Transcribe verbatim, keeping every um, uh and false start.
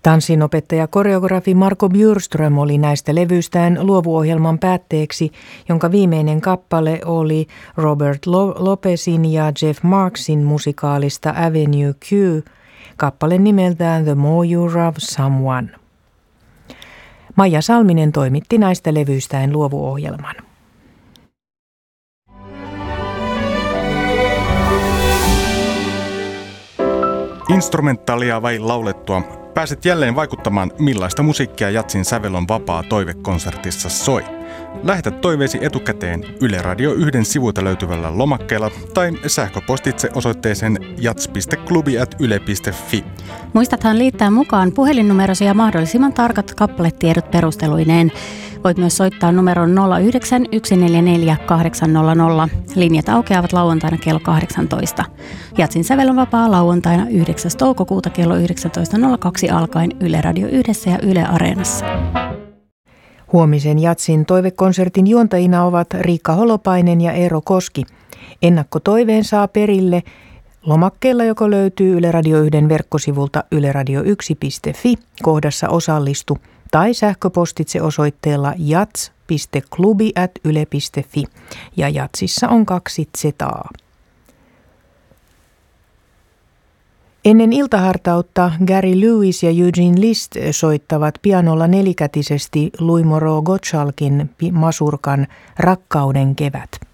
Tanssinopettaja koreografi Marco Bjurström oli näistä levyistään luovuohjelman päätteeksi, jonka viimeinen kappale oli Robert Lopezin ja Jeff Marksin musikaalista Avenue Q, kappale nimeltään The More You Love Someone. Maija Salminen toimitti näistä levyistään luovuohjelman. Instrumentaalia vai laulettua? Pääset jälleen vaikuttamaan, millaista musiikkia Jatsin Sävelon vapaa toivekonsertissa soi. Lähetä toiveesi etukäteen Yle Radio yhden sivuilta löytyvällä lomakkeella tai sähköpostitse osoitteeseen jats piste klubi ät yle piste fi. Muistathan liittää mukaan puhelinnumerosi ja mahdollisimman tarkat kappaletiedot perusteluineen. Voit myös soittaa numeron nolla yhdeksän yksi neljä neljä kahdeksan nolla nolla. Linjat aukeavat lauantaina kello kahdeksantoista. Jatsin Sävelon vapaa lauantaina yhdeksäs toukokuuta kello yhdeksäntoista nolla kaksi alkaen Yle Radio yhdessä ja Yle Areenassa. Huomisen Jatsin toivekonsertin juontajina ovat Riikka Holopainen ja Eero Koski. Ennakkotoiveen saa perille lomakkeella, joka löytyy Yle Radio yhden verkkosivulta yle radio yksi piste fi kohdassa osallistu tai sähköpostitse osoitteella jats piste klubi ät yle piste fi ja Jatsissa on kaksi zetaa. Ennen iltahartautta Gary Lewis ja Eugene List soittavat pianolla nelikätisesti Louis Moreau Gottschalkin masurkan Rakkauden kevät.